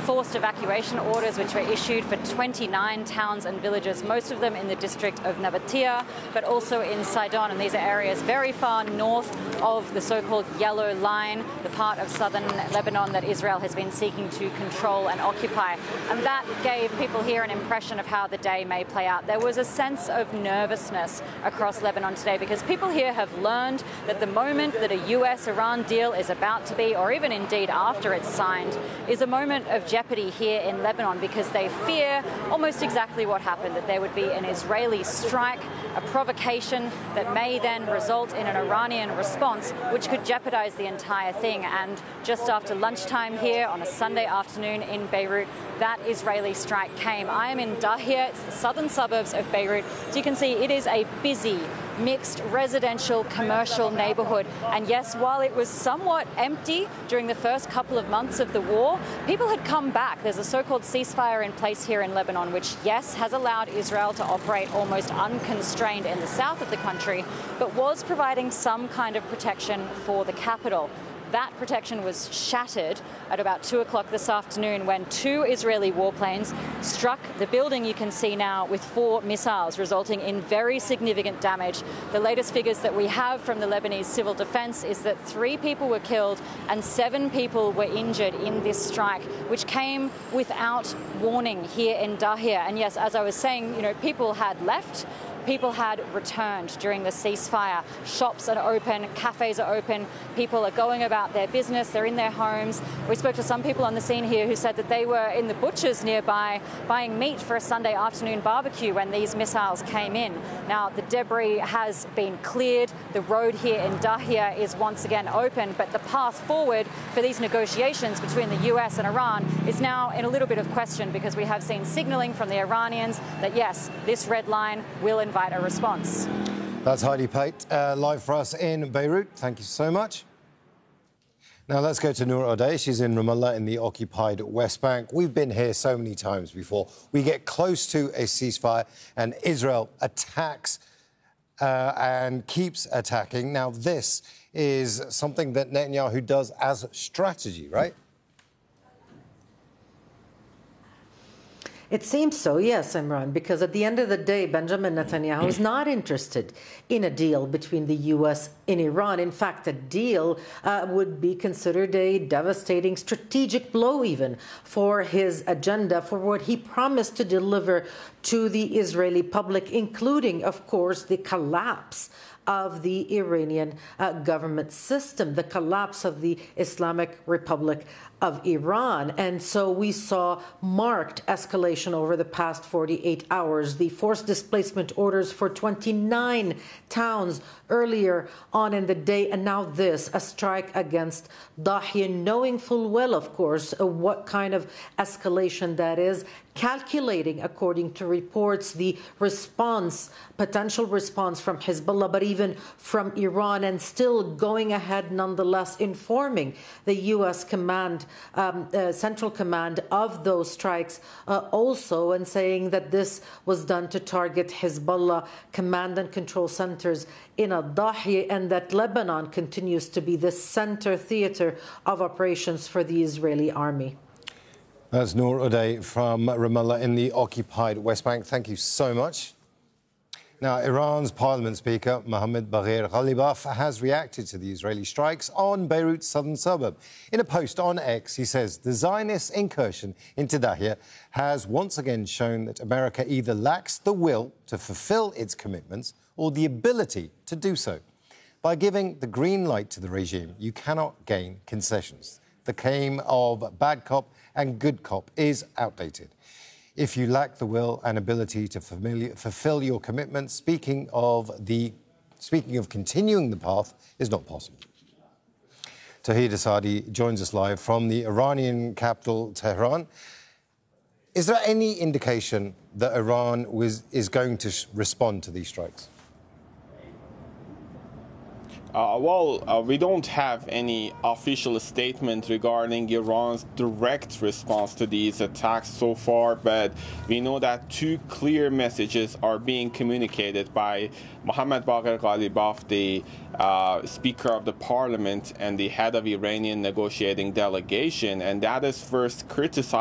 forced evacuation orders which were issued for 29 towns and villages, most of them in the district of Nabatea, but also in Sidon. And these are areas very far north of the so-called Yellow Line, the part of southern Lebanon that Israel has been seeking to control and occupy. And that gave people here an impression of how the day may play out. There was a sense of nervousness across Lebanon today because people here have learned that the moment that a US-Iran deal is about to be, or even indeed after it's signed, is a moment of jeopardy here in Lebanon because they fear almost exactly what happened, that there would be an Israeli strike, a provocation that may then result in an Iranian response, which could jeopardize the entire thing. And just after lunchtime here on a Sunday afternoon in Beirut, that Israeli strike came. I am in Dahia, it's the southern suburbs of Beirut. So you can see it is a busy, mixed residential, commercial neighborhood. And yes, while it was somewhat empty during the first couple of months of the war, people had come back. There's a so-called ceasefire in place here in Lebanon, which, yes, has allowed Israel to operate almost unconstrained in the south of the country, but was providing some kind of protection for the capital. That protection was shattered at about 2 o'clock this afternoon when 2 Israeli warplanes struck the building you can see now with 4 missiles, resulting in very significant damage. The latest figures that we have from the Lebanese civil defense is that 3 people were killed and 7 people were injured in this strike, which came without warning here in Dahia. And yes, as I was saying, people had left. People had returned during the ceasefire. Shops are open, cafes are open, people are going about their business, they're in their homes. We spoke to some people on the scene here who said that they were in the butchers nearby buying meat for a Sunday afternoon barbecue when these missiles came in. Now, the debris has been cleared. The road here in Dahia is once again open, but the path forward for these negotiations between the US and Iran is now in a little bit of question because we have seen signaling from the Iranians that, yes, this red line will invite a response. That's Heidi Pate, live for us in Beirut. Thank you so much. Now let's go to Noor O'Day. She's in Ramallah in the occupied West Bank. We've been here so many times before. We get close to a ceasefire and Israel attacks and keeps attacking. Now this is something that Netanyahu does as strategy, right? It seems so, yes, Imran, because at the end of the day, Benjamin Netanyahu is not interested in a deal between the U.S. and Iran. In fact, a deal would be considered a devastating strategic blow even for his agenda, for what he promised to deliver to the Israeli public, including, of course, the collapse of the Iranian government system, the collapse of the Islamic Republic of Iran. And so we saw marked escalation over the past 48 hours. The forced displacement orders for 29 towns earlier on in the day, and now this, a strike against Dahia, knowing full well, of course, what kind of escalation that is, calculating, according to reports, the response, potential response from Hezbollah, but even from Iran, and still going ahead nonetheless, informing the U.S. command, Central Command of those strikes also, and saying that this was done to target Hezbollah command and control centers in Dahia, and that Lebanon continues to be the center theater of operations for the Israeli army. That's Noor O'Day from Ramallah in the occupied West Bank. Thank you so much. Now, Iran's Parliament Speaker, Mohammad Baghir Ghalibaf, has reacted to the Israeli strikes on Beirut's southern suburb. In a post on X, he says the Zionist incursion into Dahia has once again shown that America either lacks the will to fulfill its commitments or the ability to do so. By giving the green light to the regime, you cannot gain concessions. The claim of bad cop and good cop is outdated. If you lack the will and ability to fulfill your commitments, speaking of continuing the path is not possible. Tawhid Asadi joins us live from the Iranian capital, Tehran. Is there any indication that Iran is going to respond to these strikes? We don't have any official statement regarding Iran's direct response to these attacks so far, but we know that 2 clear messages are being communicated by Mohammad Baghir Ghalibaf, the Speaker of the Parliament and the head of Iranian negotiating delegation, and that is first criticizing